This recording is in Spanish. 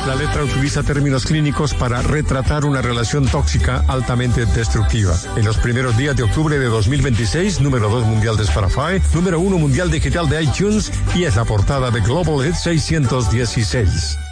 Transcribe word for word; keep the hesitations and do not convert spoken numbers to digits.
La letra utiliza términos clínicos para retratar una relación tóxica altamente destructiva. En los primeros días de octubre de dos mil veintiséis, número dos mundial de Spotify, número uno mundial digital de iTunes y es la portada de Global Hit seiscientos dieciséis.